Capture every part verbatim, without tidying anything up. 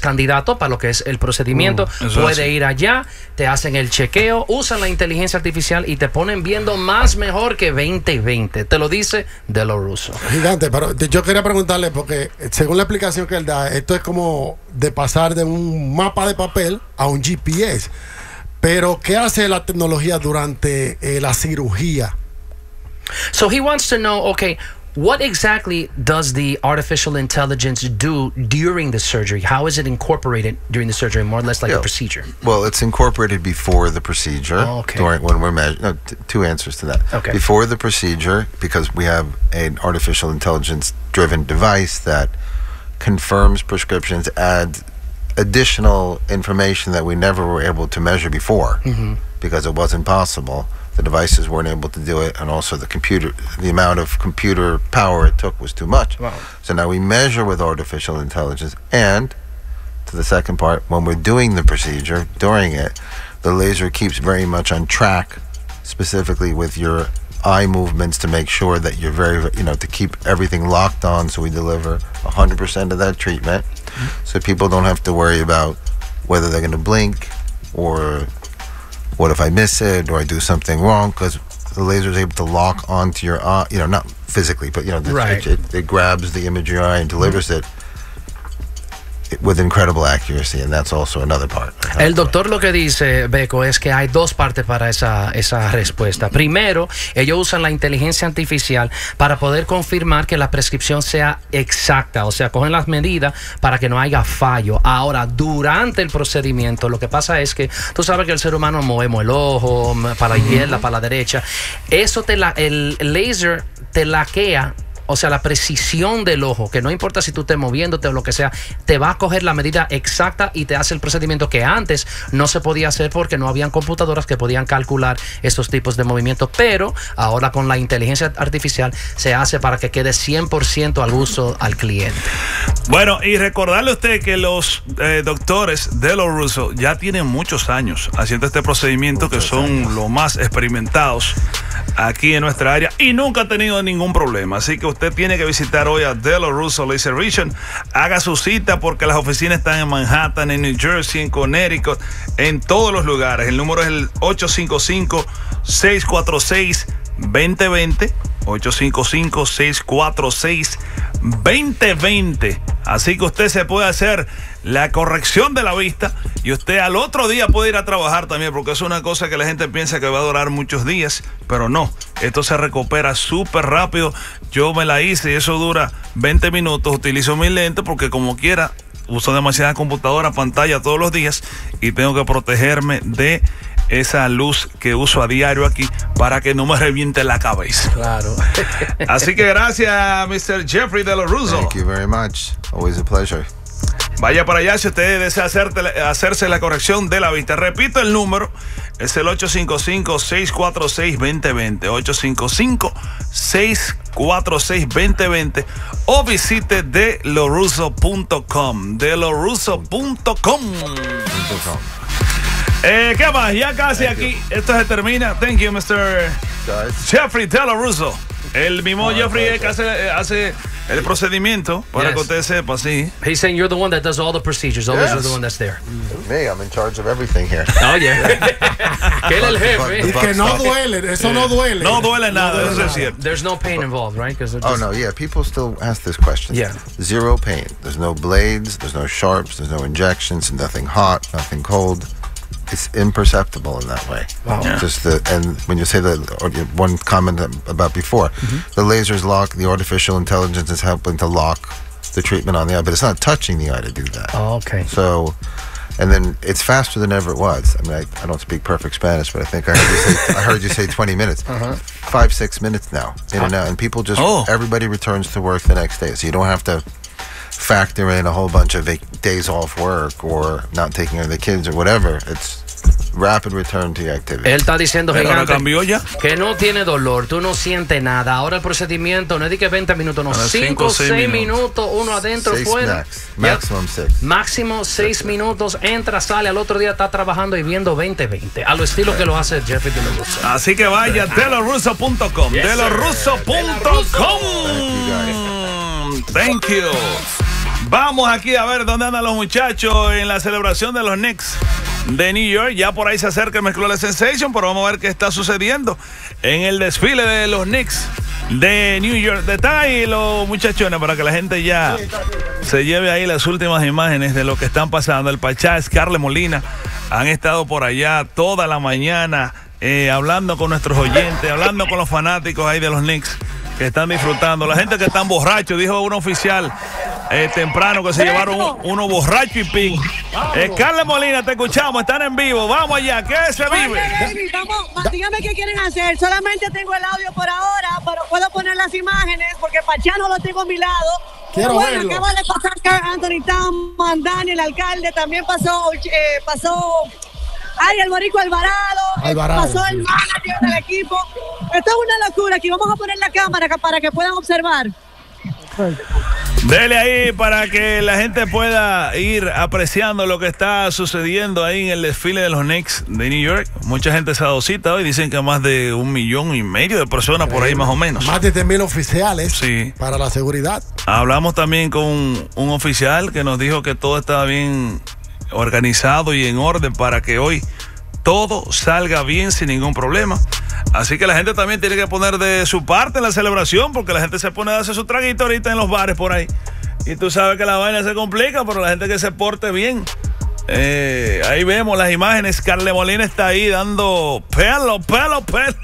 candidato para lo que es el procedimiento, uh, puede ir allá, te hacen el chequeo, usan la inteligencia artificial y te ponen viendo más mejor que veinte veinte. Te lo dice De Lo Russo. Gigante, pero yo quería preguntarle, porque según la explicación que él da, esto es como de pasar de un mapa de papel a un G P S. Pero, ¿qué hace la tecnología durante eh, la cirugía? So he wants to know, okay, what exactly does the artificial intelligence do during the surgery? How is it incorporated during the surgery, more or less like yeah. a procedure? Well, it's incorporated before the procedure. Oh, okay. During, when we're measuring, no, t- two answers to that. Okay. Before the procedure, because we have an artificial intelligence-driven device that confirms prescriptions, adds additional information that we never were able to measure before, mm-hmm. because it wasn't possible. The devices weren't able to do it, and also the computer, the amount of computer power it took was too much. Wow. So now we measure with artificial intelligence, and to the second part, when we're doing the procedure, during it, the laser keeps very much on track, specifically with your eye movements, to make sure that you're very, you know, to keep everything locked on, so we deliver one hundred percent of that treatment, mm-hmm. so people don't have to worry about whether they're going to blink, or what if I miss it, or I do something wrong, because the laser is able to lock onto your eye, you know, not physically, but, you know, right. it, it, it grabs the image of your eye and delivers mm-hmm. it with incredible accuracy, and that's also another part. El doctor lo que dice, Beco, es que hay dos partes para esa, esa respuesta. Primero, ellos usan la inteligencia artificial para poder confirmar que la prescripción sea exacta, o sea, cogen las medidas para que no haya fallo. Ahora, durante el procedimiento, lo que pasa es que tú sabes que el ser humano movemos el ojo para la izquierda, para la derecha. Eso te la, el laser te laquea. O sea, la precisión del ojo, que no importa si tú estés moviéndote o lo que sea, te va a coger la medida exacta y te hace el procedimiento que antes no se podía hacer porque no habían computadoras que podían calcular estos tipos de movimientos. Pero ahora con la inteligencia artificial se hace para que quede cien por ciento al uso al cliente. Bueno, y recordarle a usted que los eh, doctores De Lo Russo ya tienen muchos años haciendo este procedimiento, que son los más experimentados aquí en nuestra área y nunca ha tenido ningún problema. Así que usted tiene que visitar hoy a De Lo Russo Laser Vision. Haga su cita porque las oficinas están en Manhattan, en New Jersey, en Connecticut, en todos los lugares. El número es el ocho cinco cinco, seis cuatro seis, dos cero dos cero. ocho cinco cinco, seis cuatro seis, dos cero dos cero. Así que usted se puede hacer la corrección de la vista y usted al otro día puede ir a trabajar también, porque es una cosa que la gente piensa que va a durar muchos días, pero no, esto se recupera súper rápido. Yo me la hice y eso dura veinte minutos. Utilizo mis lentes porque como quiera uso demasiada computadora, pantalla todos los días y tengo que protegerme de esa luz que uso a diario aquí para que no me reviente la cabeza. Claro. Así que gracias, mister Jeffrey De Lo Russo. Thank you very much. Always a pleasure. Vaya para allá si usted desea hacerte, hacerse la corrección de la vista. Repito el número, es el ocho cinco cinco, seis cuatro seis, dos cero dos cero. ocho cinco cinco, seis cuatro seis, dos cero dos cero. O visite de lo russo punto com. de lo russo punto com. Eh, ¿Qué más? Ya casi Thank aquí. you. Esto se termina. Thank you, mister Guys. Jeffrey De Lo Russo. El mismo Oh, Jeffrey que hace, hace el procedimiento, para Yes. que usted sepa, sí. He's saying you're the one that does all the procedures. Always Yes. you're the one that's there. Me, I'm in charge of everything here. Oh, yeah. Que él es el jefe. Y que no duele, eso no duele. No duele nada, duele eso es nada. cierto. There's no pain involved, right? Just... Oh, no, yeah, people still ask this question. Yeah. Zero pain. There's no blades, there's no sharps, there's no injections, nothing hot, nothing cold. It's imperceptible in that way. Wow. Yeah. Just the, and when you say the or one comment about before, mm-hmm. the lasers lock, the artificial intelligence is helping to lock the treatment on the eye, but it's not touching the eye to do that. Oh, okay. So, and then it's faster than ever it was. I mean, I, I don't speak perfect Spanish, but I think I heard you say, I heard you say twenty minutes. Uh-huh. Five, six minutes now, in and out. And people just, oh. everybody returns to work the next day. So you don't have to factor in a whole bunch of vac- days off work or not taking care of the kids or whatever. It's rapid return to your activity. Él está diciendo, Pero gigante, no cambió ya. que no tiene dolor, tú no sientes nada. Ahora el procedimiento no es de que veinte minutos, no, cinco, seis minutos, uno adentro, Six fuera. max. Ya. Maximum six. Máximo seis minutos, entra, sale, al otro día está trabajando y viendo veinte veinte. A lo estilo que lo hace Jeffrey De Lo Russo. Así que vaya de lo russo punto com. Yes, de lo russo punto com. Thank you, guys. Thank you. Vamos aquí a ver dónde andan los muchachos en la celebración de los Knicks de New York. Ya por ahí se acerca el Mezclole Sensation, pero vamos a ver qué está sucediendo en el desfile de los Knicks de New York. Están ahí los muchachones para que la gente ya se lleve ahí las últimas imágenes de lo que están pasando. El Pachá, Scarlett Molina han estado por allá toda la mañana eh, hablando con nuestros oyentes, hablando con los fanáticos ahí de los Knicks que están disfrutando. La gente que están borrachos, dijo un oficial eh, temprano que se llevaron un, uno borracho y pin. Eh, Scarlett Molina, te escuchamos, están en vivo. Vamos allá, ¿qué se vive? Baby, vamos, dígame qué quieren hacer. Solamente tengo el audio por ahora, pero puedo poner las imágenes porque Pachá no lo tengo a mi lado. Quiero Pero bueno, verlo. acaba de pasar Carl Anthony Towns, Dani, el alcalde, también pasó, eh, pasó ay, el Boricua Alvarado, Alvarado, pasó sí. el manager del equipo. Esto es una locura. Aquí vamos a poner la cámara para que puedan observar. Dele ahí para que la gente pueda ir apreciando lo que está sucediendo ahí en el desfile de los Knicks de New York. Mucha gente se ha dado cita hoy, dicen que más de un millón y medio de personas por ahí más o menos. Más de diez mil oficiales Sí. para la seguridad. Hablamos también con un, un oficial que nos dijo que todo estaba bien organizado y en orden para que hoy todo salga bien sin ningún problema. Así que la gente también tiene que poner de su parte en la celebración, porque la gente se pone a hacer su traguito ahorita en los bares por ahí. Y tú sabes que la vaina se complica, pero la gente que se porte bien. Eh, ahí vemos las imágenes. Scarlett Molina está ahí dando pelo, pelo, pelo.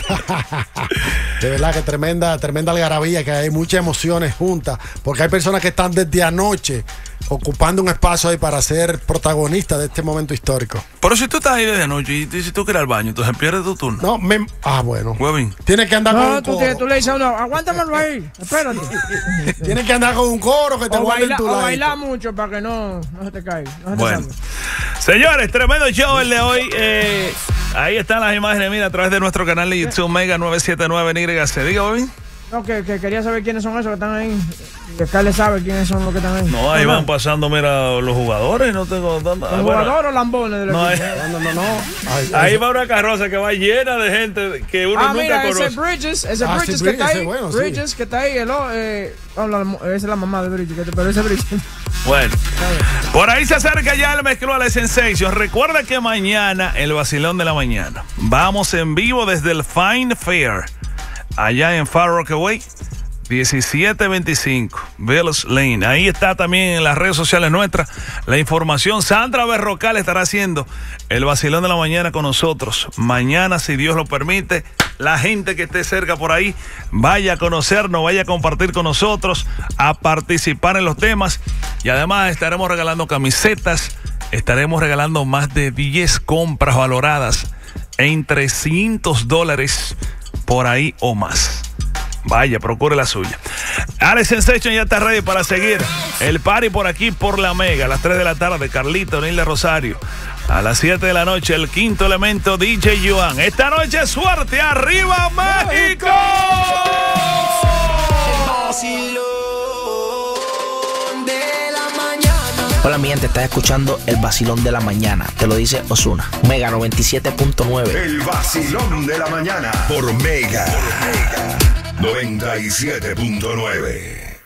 De verdad que tremenda, tremenda algarabía, que hay muchas emociones juntas, porque hay personas que están desde anoche ocupando un espacio ahí para ser protagonistas de este momento histórico. Pero si tú estás ahí desde anoche y dices tú que ir al baño, entonces pierdes tu turno. No, me, ah, bueno. Huevín. Tienes que andar con No, un tú, coro. tienes- tú le dices a uno, aguántamelo ahí, espérate. Tienes que andar con un coro que te O, guarde baila, en tu o ladito. bailar mucho para que no, no se te caiga. No se te Bueno, salga. señores, tremendo show el de hoy. Eh, ahí están las imágenes, mira, a través de nuestro canal de YouTube, Mega nueve siete nueve N Y C. Diga, Bobby. No, que, que quería saber quiénes son esos que están ahí. Y Scarlett sabe quiénes son los que están ahí. No, ahí Ajá. van pasando, mira, los jugadores. No tengo tanta. ¿El bueno, jugador o lambones del no, equipo? eh, No, no, no. Ay, ahí eso- va una carroza que va llena de gente que uno Ah, nunca mira, conoce. ese Bridges, ese Ah, Bridges sí, que está ese ahí. bueno, sí. Bridges que está ahí, el, o- eh, oh, la- esa es la mamá de Bridges, que- pero ese Bridges. Bueno, por ahí se acerca ya el Mezclole Sensation. Recuerda que mañana, el vacilón de la mañana, vamos en vivo desde el Fine Fair, allá en Far Rockaway, diecisiete veinticinco Bills Lane. Ahí está también en las redes sociales nuestras la información. Sandra Berrocal estará haciendo el vacilón de la mañana con nosotros. Mañana, si Dios lo permite, la gente que esté cerca por ahí, vaya a conocernos, vaya a compartir con nosotros, a participar en los temas. Y además estaremos regalando camisetas, estaremos regalando más de diez compras valoradas en trescientos dólares por ahí o más. Vaya, procure la suya. Alex Sensation ya está ready para seguir el party por aquí por la Mega. A las tres de la tarde, Carlito, Nilde Rosario. A las siete de la noche, el quinto elemento, D J Yuan. Esta noche, suerte. ¡Arriba, México! Hola mi gente, estás escuchando el vacilón de la mañana. Te lo dice Ozuna. Mega noventa y siete punto nueve. El vacilón de la mañana por Mega, noventa y siete punto nueve.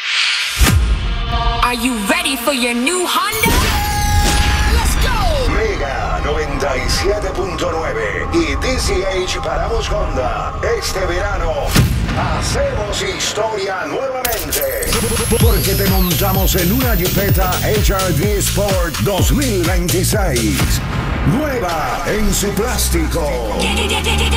Are you ready for your new Honda? Let's go. Mega noventa y siete punto nueve y D C H Paramos Honda. Este verano hacemos historia nuevamente, porque te montamos en una Jeepeta H R V Sport dos mil veintiséis. Nueva en su plástico.